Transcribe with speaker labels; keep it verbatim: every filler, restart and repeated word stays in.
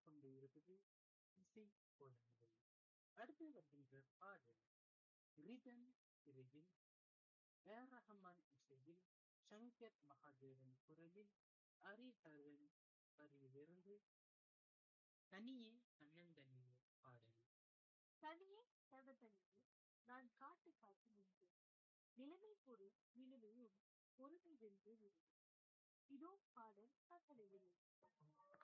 Speaker 1: கொண்டு இருப்பது இசை கோலங்கள். அடுத்து வருகின்ற பாடல் ரிதம் திரையில் ஏர் ரஹ்மான் இசையில் சங்கர் மகாதேவன் குரலில் ஹரிஹரன் வரியிலிருந்து தனியே தன்னந்தனியே பாடல்.
Speaker 2: தனியே தவத்தனியே நான் காட்டு காத்து நின்றேன். நிலைமை பொருள் நிலுவையும் பொறுமை வென்று விடும். இதோ பாடல் கட்டளையில்லை.